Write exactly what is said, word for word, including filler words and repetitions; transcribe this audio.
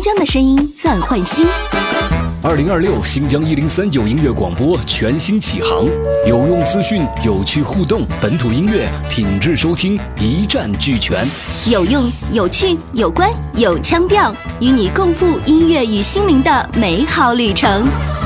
疆的声音暂换新。 二零二六新疆一零三九音乐广播全新启航，有用资讯，有趣互动，本土音乐品质收听一站俱全， 有用、有趣、有关、有腔调，与你共赴音乐与心灵的美好旅程。